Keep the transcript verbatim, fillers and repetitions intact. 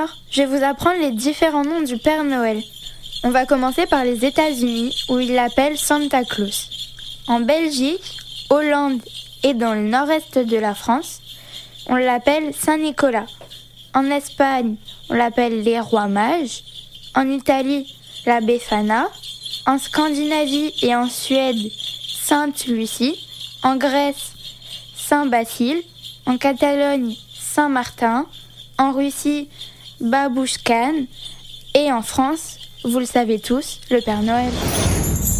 Alors, je vais vous apprendre les différents noms du Père Noël. On va commencer par les États-Unis, où ils l'appellent Santa Claus. En Belgique, Hollande et dans le nord-est de la France, on l'appelle Saint-Nicolas. En Espagne, on l'appelle les Rois Mages. En Italie, la Befana. En Scandinavie et en Suède, Sainte Lucie. En Grèce, Saint Basile. En Catalogne, Saint Martin. En Russie, Babouchkan. Et en France, vous le savez tous, le Père Noël.